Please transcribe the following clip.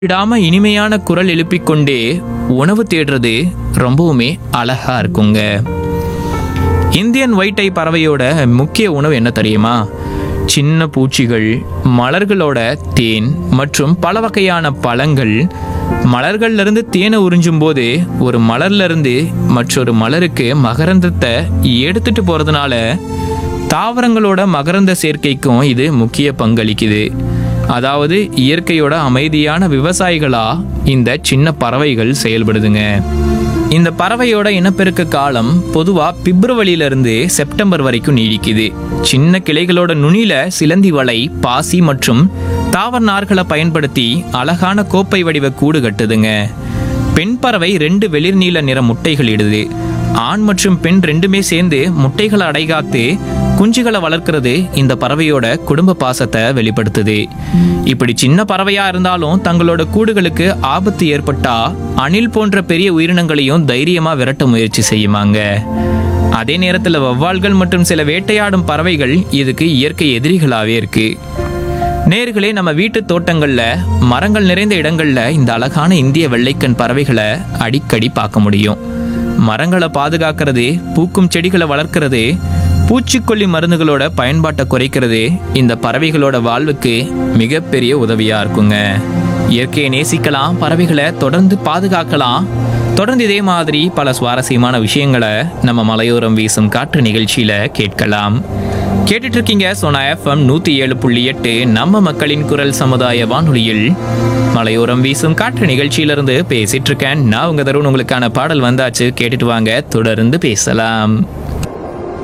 விடாம இனிமையான குரல் எழுப்பிக் கொண்டே உணவு தேடுறது ரொம்பவுமே அழகா இருக்குங்க. இந்தியன் ஒயிட் ஐ பறவையோட முக்கிய உணவு என்ன தெரியுமா? சின்ன பூச்சிகள், மலர்களோட தேன் மற்றும் பல வகையான பழங்கள். மலர்கள்ல இருந்து தேனை உறிஞ்சும் போது ஒரு மலர்ல இருந்து மற்றொரு மலருக்கு மகரந்தத்தை எடுத்துட்டு போறதுனால தாவரங்களோட மகரந்த சேர்க்கைக்கும் இது முக்கிய பங்களிக்குது. அதாவது இயற்கையோட அமைதியான விவசாயிகளா இந்த சின்ன பறவைகள் செயல்படுதுங்க. இந்த பறவையோட இனப்பெருக்க காலம் பொதுவா பிப்ரவரியிலிருந்து செப்டம்பர் வரைக்கும் நீடிக்குது. சின்ன கிளைகளோட நுனியில சிலந்தி வலை, பாசி மற்றும் தாவர நார்களை பயன்படுத்தி அழகான கோப்பை வடிவ கூடு கட்டுதுங்க. பெண் பறவை 2 வெளிர் நீல நிற முட்டைகள் இடுது. ஆண் மற்றும் பெண் ரெண்டுமே சேர்ந்து முட்டைகளை அடைகாத்து குஞ்சுகளை வளர்க்கிறது இந்த பறவையோட குடும்ப பாசத்தை வெளிப்படுத்துது. இப்படி சின்ன பறவையா இருந்தாலும் தங்களோட கூடுகளுக்கு ஆபத்து ஏற்பட்டா அணில் போன்ற பெரிய உயிரினங்களையும் தைரியமா விரட்ட முயற்சி செய்யுமாங்க. அதே நேரத்தில் வௌவால்கள் மற்றும் சில வேட்டையாடும் பறவைகள் இதுக்கு இயற்கை எதிரிகளாவே இருக்கு. நேர்களே, நம்ம வீட்டு தோட்டங்கள்ல மரங்கள் நிறைந்த இடங்கள்ல இந்த அழகான இந்திய வெள்ளைக்கண் பறவைகளை அடிக்கடி பார்க்க முடியும். மரங்களை பாதுகாக்கிறது, பூக்கும் செடிகளை வளர்க்கிறது, பூச்சிக்கொல்லி மருந்துகளோட பயன்பாட்டை குறைக்கிறது இந்த பறவைகளோட வாழ்வுக்கு மிகப்பெரிய உதவியா இருக்குங்க. இயற்கையை நேசிக்கலாம், பறவைகளை தொடர்ந்து பாதுகாக்கலாம். தொடர்ந்து இதே மாதிரி பல சுவாரஸ்யமான விஷயங்களை நம்ம மலையோரம் வீசும் காற்று நிகழ்ச்சியில கேட்கலாம். கேட்டுட்டு இருக்கீங்க சோனா FM 107.8 நம்ம மக்களின் குரல் சமுதாய வானொலியில் மலையோரம் வீசும் காற்று நிகழ்ச்சியிலிருந்து பேசிட்டு இருக்கேன். நான் உங்க தருண். உங்களுக்கான பாடல் வந்தாச்சு, கேட்டுட்டு வாங்க, தொடர்ந்து பேசலாம்.